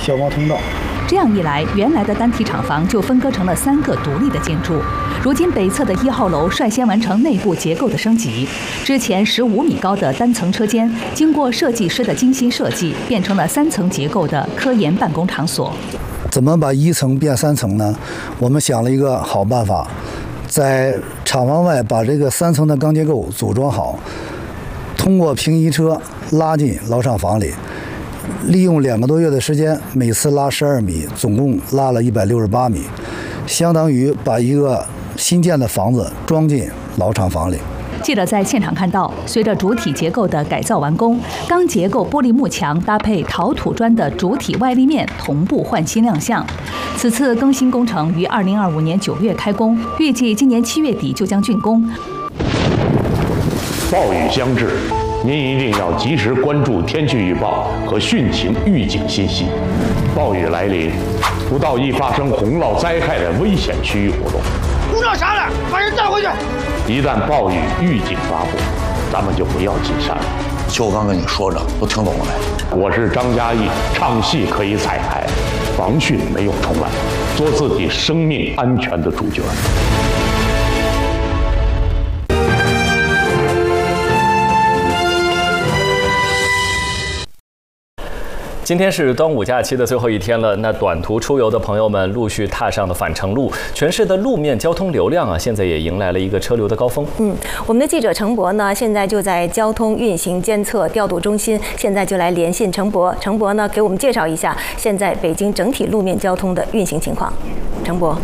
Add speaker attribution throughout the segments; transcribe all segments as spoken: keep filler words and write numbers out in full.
Speaker 1: 消防通道。
Speaker 2: 这样一来，原来的单体厂房就分割成了三个独立的建筑。如今北侧的一号楼率先完成内部结构的升级，之前十五米高的单层车间，经过设计师的精心设计，变成了三层结构的科研办公场所。
Speaker 1: 怎么把一层变三层呢？我们想了一个好办法，在厂房外把这个三层的钢结构组装好，通过平移车拉进老厂房里，利用两个多月的时间，每次拉十二米，总共拉了一百六十八米，相当于把一个新建的房子装进老厂房里。
Speaker 2: 记者在现场看到，随着主体结构的改造完工，钢结构玻璃幕墙搭配陶土砖的主体外立面同步换新亮相。此次更新工程于二零二五年九月开工，预计今年七月底就将竣工。
Speaker 3: 暴雨将至，您一定要及时关注天气预报和汛情预警信息。暴雨来临，不到易发生洪涝灾害的危险区域活动。
Speaker 4: 不知道啥了，把人带回去。
Speaker 3: 一旦暴雨预警发布，咱们就不要进山了。
Speaker 5: 就刚跟你说着，都听懂了没？
Speaker 3: 我是张嘉译，唱戏可以彩排，防汛没有重来，做自己生命安全的主角。
Speaker 6: 今天是端午假期的最后一天了，那短途出游的朋友们陆续踏上了返程路，全市的路面交通流量啊，现在也迎来了一个车流的高峰。
Speaker 7: 嗯，我们的记者程博呢，现在就在交通运行监测调度中心，现在就来连线程博。程博呢，给我们介绍一下现在北京整体路面交通的运行情况。程博。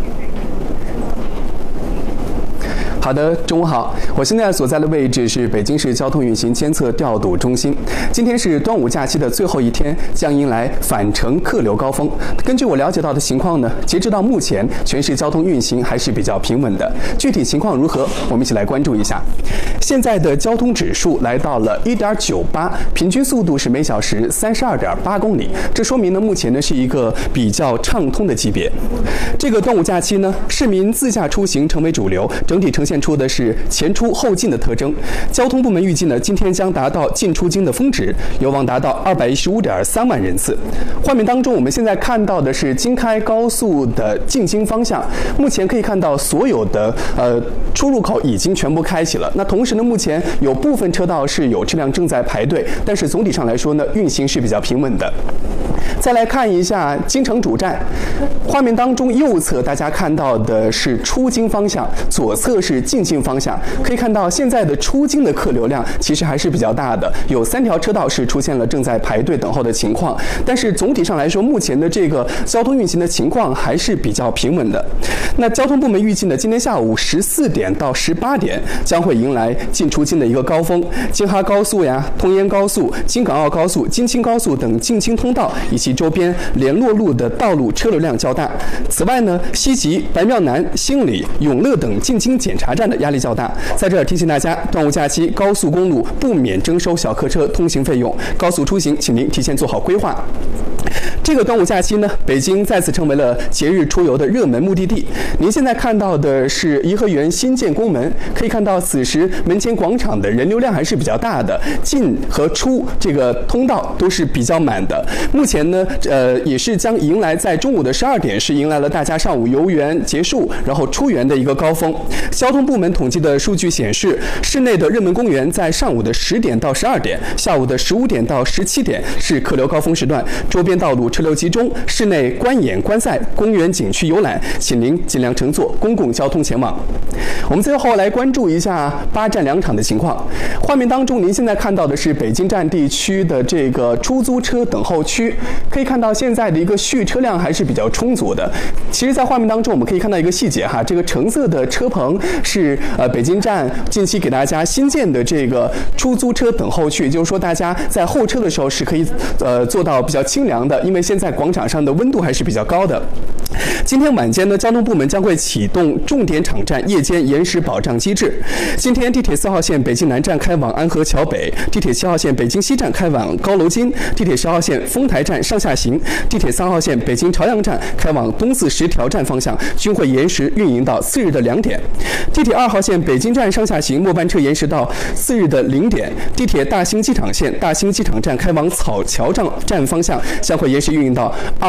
Speaker 8: 好的，中午好，我现在所在的位置是北京市交通运行监测调度中心。今天是端午假期的最后一天，将迎来返程客流高峰。根据我了解到的情况呢，截止到目前，全市交通运行还是比较平稳的。具体情况如何，我们一起来关注一下。现在的交通指数来到了 一点九八， 平均速度是每小时 三十二点八公里，这说明呢，目前呢是一个比较畅通的级别。这个端午假期呢，市民自驾出行成为主流，整体呈现出的是前出后进的特征。交通部门预计呢，今天将达到进出京的峰值，有望达到二百一十五点三万人次。画面当中，我们现在看到的是京开高速的进京方向，目前可以看到所有的呃出入口已经全部开启了。那同时呢，目前有部分车道是有车辆正在排队，但是总体上来说呢，运行是比较平稳的。再来看一下京城主站，画面当中右侧大家看到的是出京方向，左侧是进京方向。可以看到现在的出京的客流量其实还是比较大的，有三条车道是出现了正在排队等候的情况。但是总体上来说，目前的这个交通运行的情况还是比较平稳的。那交通部门预计呢，今天下午十四点到十八点将会迎来进出京的一个高峰，京哈高速呀、通燕高速、京港澳高速、京青高速等进京通道以及周边联络路的道路车流量较大。此外呢，西集、白庙南、兴里、永乐等进京检查站的压力较大。在这儿提醒大家，端午假期高速公路不免征收小客车通行费用，高速出行请您提前做好规划。这个端午假期呢，北京再次成为了节日出游的热门目的地。您现在看到的是颐和园新建宫门，可以看到此时门前广场的人流量还是比较大的，进和出这个通道都是比较满的。目前呢，呃，也是将迎来在中午的十二点是迎来了大家上午游园结束，然后出园的一个高峰。交通部门统计的数据显示，市内的热门公园在上午的十点到十二点，下午的十五点到十七点是客流高峰时段，周边道路车流集中，室内观演观赛、公园景区游览，请您尽量乘坐公共交通前往。我们最后来关注一下八站两场的情况。画面当中，您现在看到的是北京站地区的这个出租车等候区，可以看到现在的一个续车量还是比较充足的。其实，在画面当中，我们可以看到一个细节哈，这个橙色的车棚是呃北京站近期给大家新建的这个出租车等候区，也就是说，大家在候车的时候是可以呃做到比较清凉的，因为现在广场上的温度还是比较高的。今天晚间呢，交通部门将会启动重点场站夜间延时保障机制。今天地铁四号线北京南站开往安河桥北，地铁七号线北京西站开往高楼津，地铁十号线丰台站上下行，地铁三号线北京朝阳站开往东四十条站方向均会延时运营到次日的两点。地铁二号线北京站上下行末班车延时到次日的零点。地铁大兴机场线大兴机场站开往草桥站站方向将会延时运营到二。